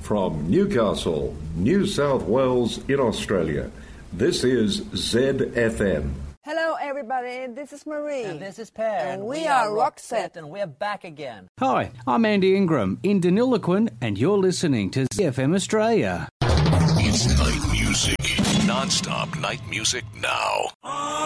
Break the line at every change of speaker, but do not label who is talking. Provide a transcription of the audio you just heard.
From Newcastle, New South Wales in Australia, this is ZFM.
Hello everybody, this is Marie.
And this is Per.
And we are Roxette.
And we're back again.
Hi, I'm Andy Ingram in Deniliquin, and you're listening to ZFM Australia.
It's night music. Non-stop night music now.